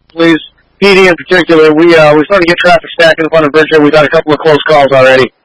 please. PD in particular, we started to get traffic stacking up on the bridge here. We've had a couple of close calls already.